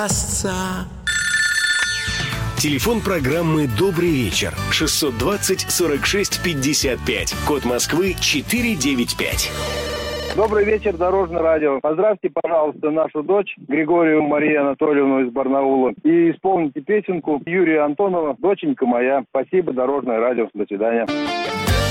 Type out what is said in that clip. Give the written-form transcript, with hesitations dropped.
удастся. Телефон программы «Добрый вечер» 620-46-55. Код Москвы 495. Добрый вечер, Дорожное радио. Поздравьте, пожалуйста, нашу дочь Григорию Марию Анатольевну из Барнаула. И исполните песенку Юрия Антонова «Доченька моя». Спасибо, Дорожное радио. До свидания.